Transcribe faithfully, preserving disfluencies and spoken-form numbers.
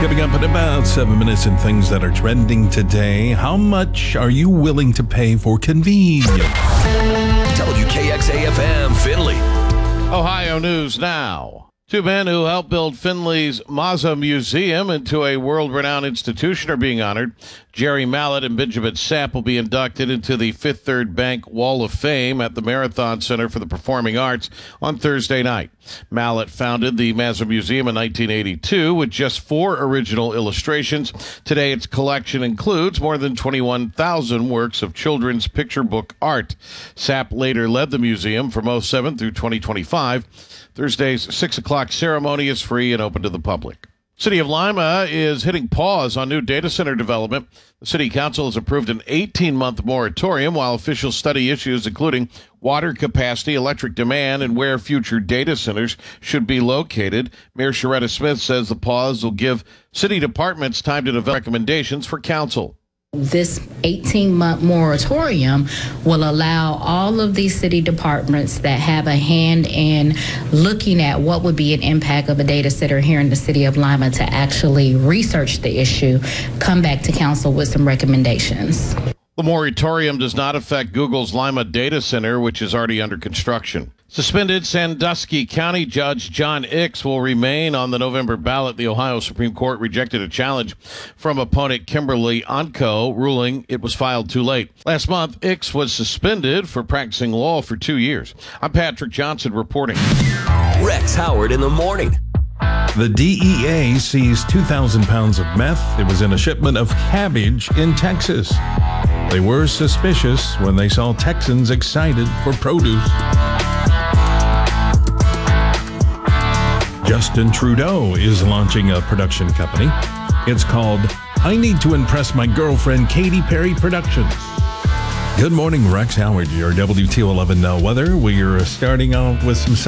Coming up in about seven minutes in things that are trending today. How much are you willing to pay for convenience? W K X A F M, Findlay. Ohio News Now. Two men who helped build Findlay's Mazza Museum into a world-renowned institution are being honored. Jerry Mallett and Benjamin Sapp will be inducted into the Fifth Third Bank Wall of Fame at the Marathon Center for the Performing Arts on Thursday night. Mallett founded the Mazza Museum in nineteen eighty-two with just four original illustrations. Today, its collection includes more than twenty-one thousand works of children's picture book art. Sapp later led the museum from oh seven through twenty twenty-five. Thursday's six o'clock ceremony is free and open to the public. City of Lima is hitting pause on new data center development. The City Council has approved an eighteen-month moratorium while officials study issues including water capacity, electric demand, and where future data centers should be located. Mayor Sharetta Smith says the pause will give city departments time to develop recommendations for council. This eighteen-month moratorium will allow all of these city departments that have a hand in looking at what would be an impact of a data center here in the city of Lima to actually research the issue, come back to council with some recommendations. The moratorium does not affect Google's Lima data center, which is already under construction. Suspended Sandusky County Judge John Ickes will remain on the November ballot. The Ohio Supreme Court rejected a challenge from opponent Kimberly Onco, ruling it was filed too late. Last month, Ickes was suspended for practicing law for two years. I'm Patrick Johnson reporting. Rex Howard in the morning. The D E A seized two thousand pounds of meth. It was in a shipment of cabbage in Texas. They were suspicious when they saw Texans excited for produce. Justin Trudeau is launching a production company. It's called I Need to Impress My Girlfriend Katy Perry Productions. Good morning, Rex Howard, your W T O eleven Now weather. We are starting out with some